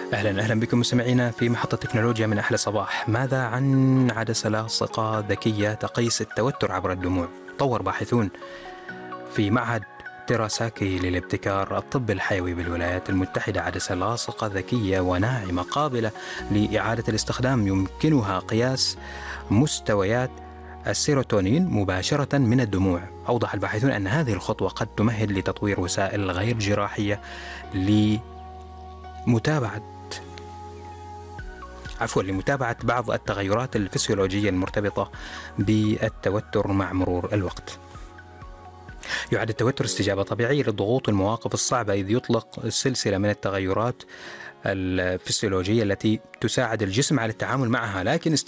أهلا بكم مستمعينا في محطة تكنولوجيا من أحلى صباح. ماذا عن عدسة لاصقة ذكية تقيس التوتر عبر الدموع؟ طور باحثون في معهد تيراساكي للابتكار الطب الحيوي بالولايات المتحدة عدسة لاصقة ذكية وناعمة قابلة لإعادة الاستخدام يمكنها قياس مستويات السيروتونين مباشرة من الدموع. أوضح الباحثون أن هذه الخطوة قد تمهد لتطوير وسائل غير جراحية لمتابعة بعض التغيرات الفسيولوجية المرتبطة بالتوتر مع مرور الوقت. يعد التوتر استجابة طبيعية للضغوط والمواقف الصعبة، إذ يطلق سلسلة من التغيرات الفسيولوجية التي تساعد الجسم على التعامل معها، لكن